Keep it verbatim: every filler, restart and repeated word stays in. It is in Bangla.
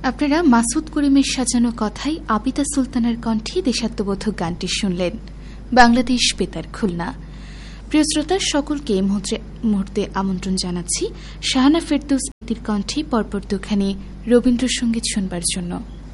আপনারা মাসুদ করিমের সাজানো কথাই আবিদা সুলতানার কণ্ঠে দেশাত্মবোধক গানটি শুনলেন। বাংলাদেশ বেতার খুলনা। প্রিয় শ্রোতা সকলকে এই মুহূর্তে আমন্ত্রণ জানাচ্ছি শাহানা ফেরদৌসীর কণ্ঠে পরপর দুখানি রবীন্দ্রসঙ্গীত শুনবার জন্য।